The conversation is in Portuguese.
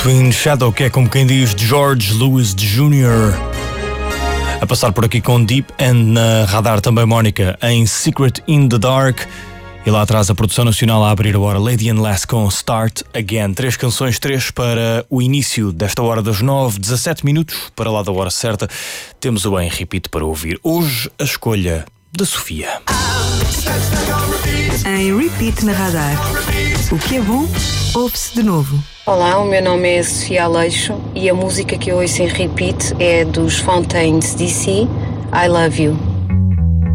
Between Shadow, que é como quem diz George Lewis Jr. A passar por aqui com Deep and na radar também Mónica em Secret in the Dark. E lá atrás a produção nacional a abrir a hora Lady and Lass com Start Again. 3 canções, 3 para o início desta hora das 9, 17 minutos para lá da hora certa. Temos o Em Repeat para ouvir. Hoje a escolha da Sofia. Em Repeat na radar. O que é bom, ouve-se de novo. Olá, o meu nome é Sofia Aleixo e a música que eu ouço em repeat é dos Fountains DC, I Love You.